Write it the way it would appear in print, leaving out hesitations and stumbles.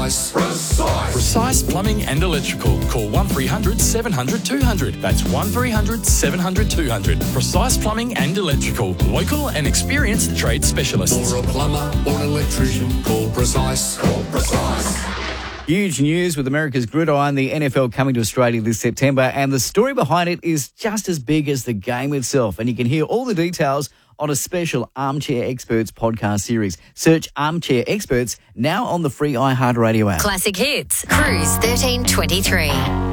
Precise. Precise Plumbing and Electrical. Call 1300 700 200. That's 1300 700 200. Precise Plumbing and Electrical. Local and experienced trade specialists. For a plumber or an electrician, call Precise. Call Precise. Huge news with America's Gridiron, the NFL coming to Australia this September, and the story behind it is just as big as the game itself. And you can hear all the details on a special Armchair Experts podcast series. Search Armchair Experts now on the free iHeartRadio app. Classic Hits, Cruise 1323.